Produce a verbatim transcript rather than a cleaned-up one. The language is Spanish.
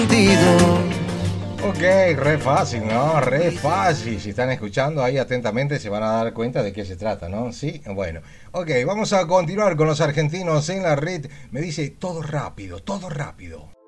Ok, re fácil, ¿no? Re fácil. Si están escuchando ahí atentamente se van a dar cuenta de qué se trata, ¿no? Sí, bueno. Ok, vamos a continuar con los argentinos en la red. Me dice todo rápido, todo rápido.